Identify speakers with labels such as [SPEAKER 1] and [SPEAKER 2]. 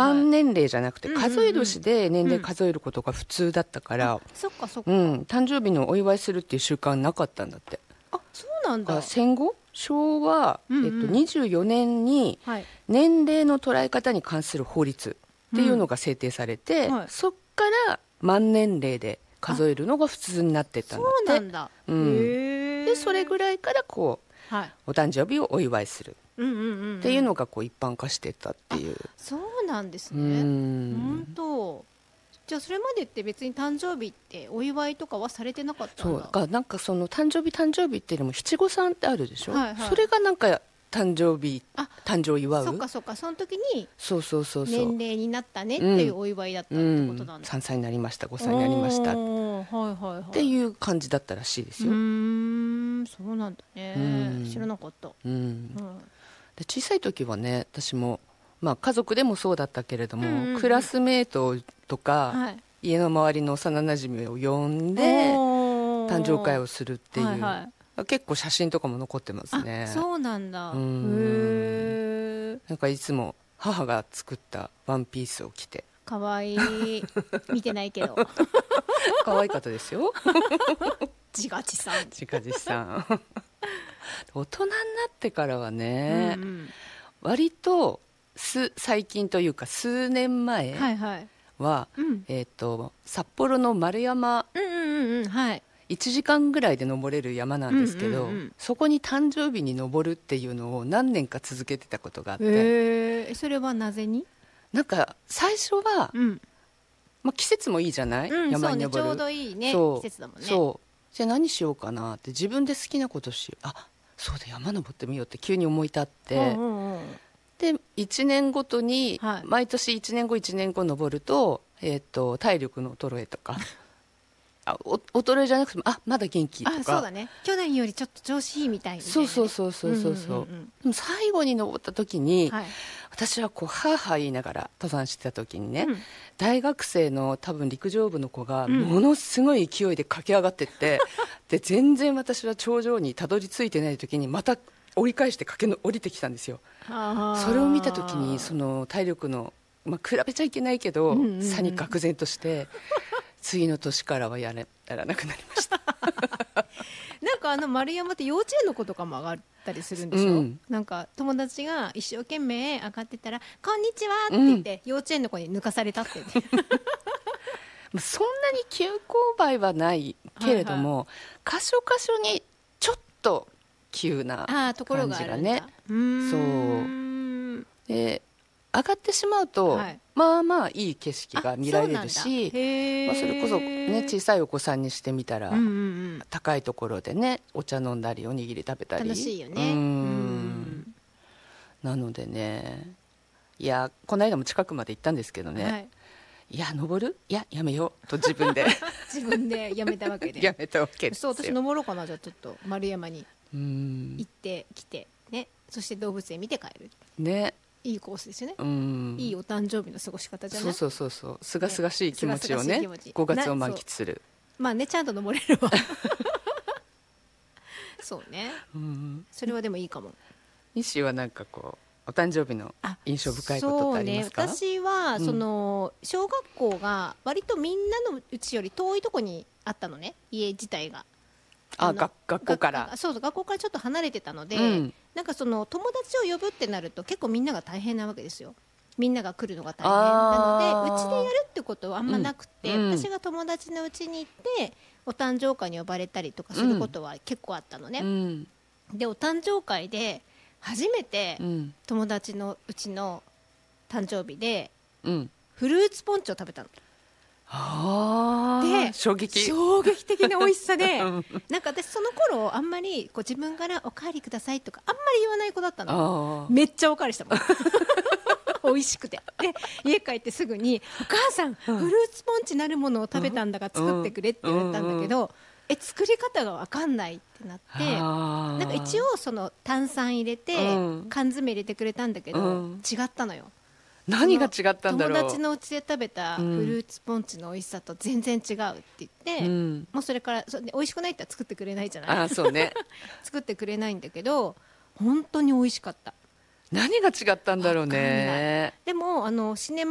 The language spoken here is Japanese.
[SPEAKER 1] 満年齢じゃなくて数え年で年齢数えることが普通だったから、
[SPEAKER 2] そっかそっか、
[SPEAKER 1] 誕生日のお祝いするっていう習慣なかったんだって。
[SPEAKER 2] あ、そうなんだ。
[SPEAKER 1] 戦後昭和、24年に年齢の捉え方に関する法律っていうのが制定されて、そっから満年齢で数えるのが普通になってったんだって。
[SPEAKER 2] そうなんだ、
[SPEAKER 1] でそれぐらいからこう、お誕生日をお祝いするっていうのがこう一般化してたっていう。
[SPEAKER 2] そうなんですね。本当。じゃあそれまでって別に誕生日ってお祝いとかはされてなかったんだ。
[SPEAKER 1] そうか、なんかその誕生日っていうのも七五三ってあるでしょ、それがなんか誕生を祝う。
[SPEAKER 2] そっかそっか、その時に
[SPEAKER 1] 年
[SPEAKER 2] 齢になったねっていうお祝いだったってことなんだ。
[SPEAKER 1] 3歳になりました、5歳になりましたっていう感じだったらしいですよ。
[SPEAKER 2] そうなんだね、知らなかった。
[SPEAKER 1] で小さい時はね、私も家族でもそうだったけれども、クラスメートとか、家の周りの幼なじみを呼んで誕生会をするっていう、結構写真とかも残ってますね。
[SPEAKER 2] そうなんだ。なん
[SPEAKER 1] かいつも母が作ったワンピースを着て。
[SPEAKER 2] かわいい。見てないけど
[SPEAKER 1] 可愛かったですよ。
[SPEAKER 2] 自画自賛。
[SPEAKER 1] 大人になってからはね、割と最近というか数年前は、札幌の丸山、1時間ぐらいで登れる山なんですけど、そこに誕生日に登るっていうのを何年か続けてたことがあって。
[SPEAKER 2] それはなぜに？
[SPEAKER 1] なんか最初は、季節もいいじゃない、山に登る。
[SPEAKER 2] ちょうどいいね、季節だもんね。
[SPEAKER 1] じゃあ何しようかなって、自分で好きなことしよう、そうだ、山登ってみようって急に思い立って、で1年ごとに、毎年1年後1年後登ると、体力の衰えとか衰えじゃなくてもまだ元気とか、
[SPEAKER 2] そうだね、去年よりちょっと調子いいみたいな、ね、
[SPEAKER 1] そうでも最後に登った時に、私はこうハーハー言いながら登山してた時にね、大学生の多分陸上部の子がものすごい勢いで駆け上がってって、で全然私は頂上にたどり着いてない時にまた折り返して降りてきたんですよ。それを見た時にその体力の、比べちゃいけないけど、差に愕然として次の年からはやらなくなりました。
[SPEAKER 2] なんか丸山って幼稚園の子とかも上がったりするんでしょ、なんか友達が一生懸命上がってたら「こんにちは」って言って、幼稚園の子に抜かされたって言って
[SPEAKER 1] そんなに急勾配はないけれども、箇所箇所にちょっと急な感じがね。そうで上がってしまうと、いい景色が見られるし、それこそね、小さいお子さんにしてみたら、高いところでね、お茶飲んだりおにぎり食べたり
[SPEAKER 2] 楽しいよね。
[SPEAKER 1] なのでね、いやこの間も近くまで行ったんですけどね、いや登る、いややめようと自分で
[SPEAKER 2] やめたわけで
[SPEAKER 1] やめたわけですよ。
[SPEAKER 2] そう、私登ろうかな、じゃあちょっと丸山に行ってきてね、そして動物園見て帰るね。いいコースですよね。いいお誕生日の過ごし方じゃない。
[SPEAKER 1] そうすがすがしい気持ちをね、5月を満喫する。
[SPEAKER 2] ちゃんと登れるわそうね、それはでもいいかも。
[SPEAKER 1] 西はなんかこうお誕生日の印象深いことってありますか？
[SPEAKER 2] 私はその小学校が割とみんなのうちより遠いとこにあったのね、家自体が。
[SPEAKER 1] 学校から
[SPEAKER 2] 学校からちょっと離れてたので、なんかその友達を呼ぶってなると結構みんなが大変なわけですよ。みんなが来るのが大変なので、うちでやるってことはあんまなくて、私が友達のうちに行ってお誕生会に呼ばれたりとかすることは結構あったのね。でお誕生会で初めて友達のうちの誕生日でフルーツポンチを食べたの。
[SPEAKER 1] で衝撃
[SPEAKER 2] 的な美味しさでなんか私その頃あんまりこう自分からおかわりくださいとかあんまり言わない子だったの。めっちゃおかわりしたもん美味しくて。で家帰ってすぐに「お母さんフルーツポンチなるものを食べたんだから作ってくれ」って言われたんだけど、作り方が分かんないってなって、なんか一応その炭酸入れて缶詰入れてくれたんだけど、違ったのよ。
[SPEAKER 1] 何が違ったんだろう。
[SPEAKER 2] 友達のうちで食べたフルーツポンチの美味しさと全然違うって言って、もうそれから美味しくないって作ってくれないじゃない。
[SPEAKER 1] そうね
[SPEAKER 2] 作ってくれないんだけど本当に美味しかった。
[SPEAKER 1] 何が違ったんだろうね。
[SPEAKER 2] でもシネマ